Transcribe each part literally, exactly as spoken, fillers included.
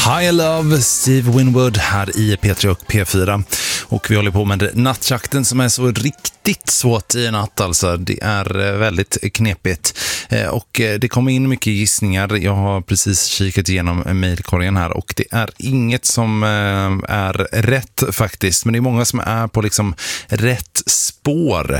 High Love, Steve Winwood här i P tre och P fyra. Och vi håller på med nattjakten som är så riktigt svårt i natt alltså. Det är väldigt knepigt. Och det kommer in mycket gissningar. Jag har precis kikat igenom mejlkorgen här och det är inget som är rätt faktiskt. Men det är många som är på liksom rätt spår.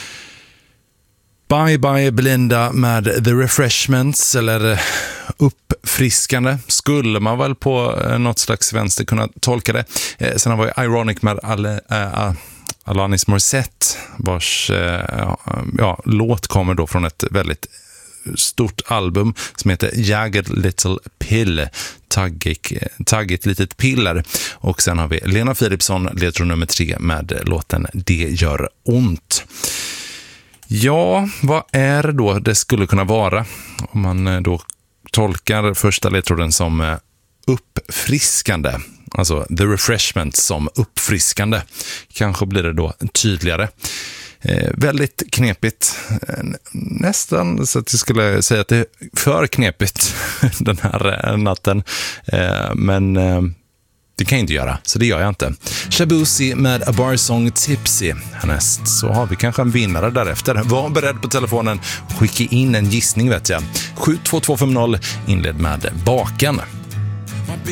Bye Bye Belinda med The Refreshments eller uppfriskande skulle man väl på något slags vänster kunna tolka det. Eh, sen var det Ironic med Al- äh, Alanis Morissette vars äh, ja, låt kommer då från ett väldigt stort album som heter Jagged Little Pill, taggigt, taggigt litet piller. Och sen har vi Lena Philipsson, ledtråd nummer tre med låten Det gör ont. Ja, vad är det då det skulle kunna vara om man då tolkar första ledtråden som uppfriskande, alltså the refreshment som uppfriskande. Kanske blir det då tydligare. Eh, väldigt knepigt. Eh, nästan så att jag skulle säga att det är för knepigt den här natten. Eh, men eh, det kan jag inte göra, så det gör jag inte. Shabuzi med A Bar Song Tipsy. Härnäst så har vi kanske en vinnare därefter. Var beredd på telefonen och skicka in en gissning vet jag. sju två två fem noll inled med baken.